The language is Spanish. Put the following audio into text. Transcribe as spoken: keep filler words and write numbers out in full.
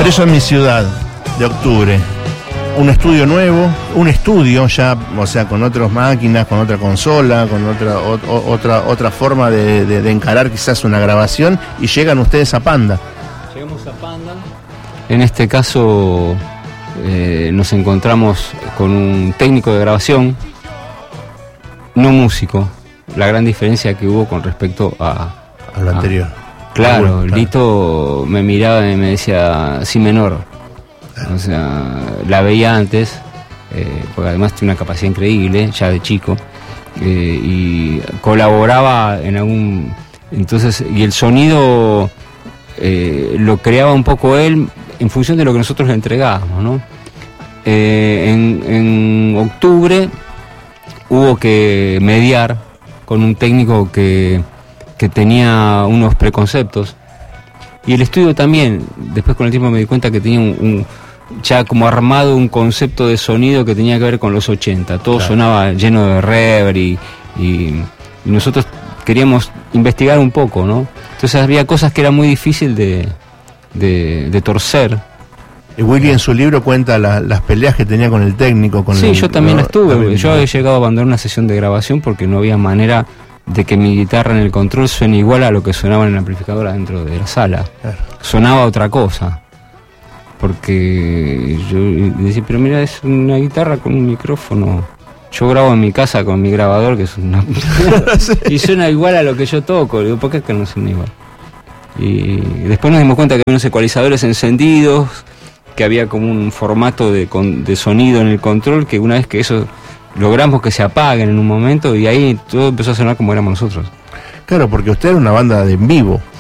Preso en mi ciudad, de octubre. Un estudio nuevo, un estudio ya, o sea, con otras máquinas, con otra consola, con otra o, o, otra otra forma de, de, de encarar quizás una grabación, y llegan ustedes a Panda. Llegamos a Panda. En este caso eh, nos encontramos con un técnico de grabación, no músico. La gran diferencia que hubo con respecto a, a lo anterior. A, claro, ah, bueno, claro, Lito me miraba y me decía si menor. O sea, la veía antes, eh, porque además tiene una capacidad increíble, ya de chico, eh, y colaboraba en algún... Entonces, y el sonido eh, lo creaba un poco él en función de lo que nosotros le entregábamos, ¿no? Eh, en, en octubre hubo que mediar con un técnico que, que tenía unos preconceptos, y el estudio también. Después con el tiempo me di cuenta que tenía un, un ya como armado un concepto de sonido que tenía que ver con los ochenta. Todo claro, sonaba lleno de reverb y, y, y nosotros queríamos investigar un poco, ¿no? Entonces había cosas que era muy difícil de, de, de torcer. Y Willy en su libro cuenta la, las peleas que tenía con el técnico. Con sí, el, yo también no, estuve. también, yo he llegado a abandonar una sesión de grabación porque no había manera de que mi guitarra en el control suene igual a lo que sonaba en el amplificador adentro de la sala. Claro. Sonaba otra cosa. Porque yo decía, pero mira, es una guitarra con un micrófono. Yo grabo en mi casa con mi grabador, que es una... y suena igual a lo que yo toco. Digo, ¿por qué es que no suena igual? Y después nos dimos cuenta que había unos ecualizadores encendidos, que había como un formato de, de sonido en el control, que una vez que eso logramos que se apaguen en un momento, y ahí todo empezó a sonar como éramos nosotros. Claro, porque usted era una banda de en vivo.